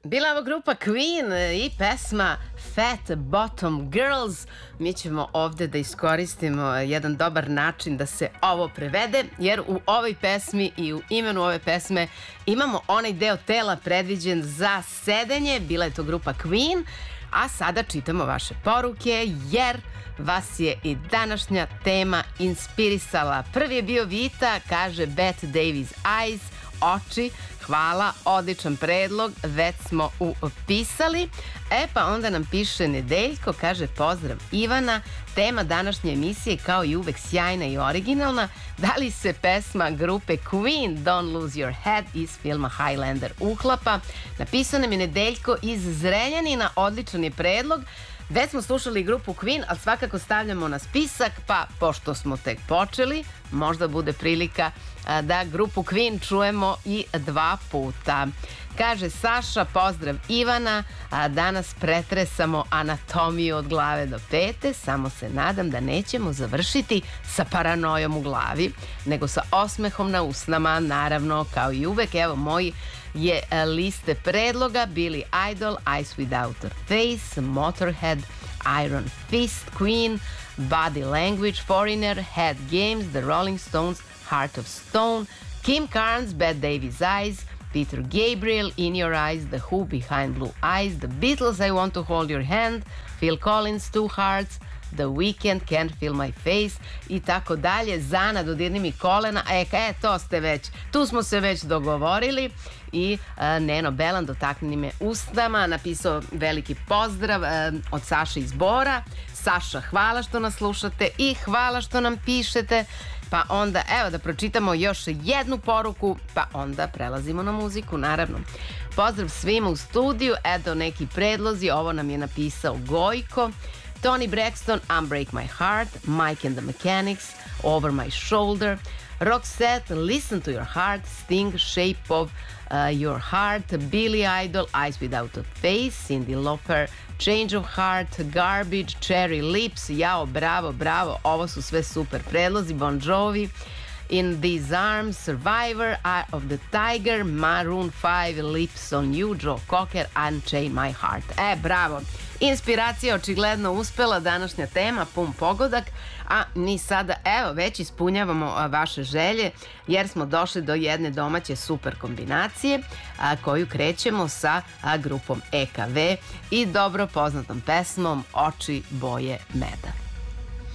Bila je ovo grupa Queen i pesma Fat Bottom Girls. Mi ćemo ovde da iskoristimo jedan dobar način da se ovo prevede, jer u ovoj pesmi i u imenu ove pesme imamo onaj deo tela predviđen za sedenje. Bila je to grupa Queen, a sada čitamo vaše poruke, jer vas je i današnja tema inspirisala. Prvi je bio Vita, kaže Bette Davis Eyes, oči. Hvala, odličan predlog, već smo upisali. Pa onda nam piše Nedeljko, kaže pozdrav Ivana, tema današnje emisije kao i uvek sjajna i originalna. Da li se pesma grupe Queen Don't Lose Your Head iz filma Highlander uklapa? Napisao nam je Nedeljko iz Zrenjanina, odličan je predlog. Već smo slušali grupu Queen, ali svakako stavljamo na spisak, pa pošto smo tek počeli, možda bude prilika da grupu Queen čujemo i 2 puta. Kaže Saša, pozdrav Ivana, danas pretresamo anatomiju od glave do pete, samo se nadam da nećemo završiti sa paranojom u glavi, nego sa osmehom na usnama, naravno, kao i uvek. Evo, moji je liste predloga: Billy Idol, Eyes Without a Face, Motorhead, Iron Fist, Queen, Body Language, Foreigner, Head Games, The Rolling Stones, Heart of Stone, Kim Carnes, Bette Davis Eyes, Peter Gabriel, In Your Eyes, The Who, Behind Blue Eyes, The Beatles, I Want to Hold Your Hand, Phil Collins, Two Hearts, The Weeknd, Can't Feel My Face i tako dalje. Zana, dodirni mi kolena. To ste već, tu smo se već dogovorili. I Neno Belan, dotakni me ustama, napisao veliki pozdrav od Saše iz Bora. Saša, hvala što nas slušate i hvala što nam pišete. Pa onda, evo da pročitamo još jednu poruku, pa onda prelazimo na muziku, naravno. Pozdrav svima u studiju, eto neki predlozi, ovo nam je napisao Gojko. Tony Braxton, Unbreak My Heart, Mike and the Mechanics, Over My Shoulder, Roxette, Listen to Your Heart, Sting, Shape of Your Heart, Billy Idol, Eyes Without a Face, Cyndi Lauper, Change of Heart, Garbage, Cherry Lips, jao, bravo, bravo, ovo su sve super predlozi. Bon Jovi, In These Arms, Survivor, Eye of the Tiger, Maroon 5, Lips on You, Joe Cocker, Unchain My Heart. Bravo. Inspiracija očigledno uspela, današnja tema, pun pogodak, a mi sada, evo, već ispunjavamo vaše želje, jer smo došli do jedne domaće super kombinacije, koju krećemo sa grupom EKV i dobro poznatom pesmom Oči boje meda.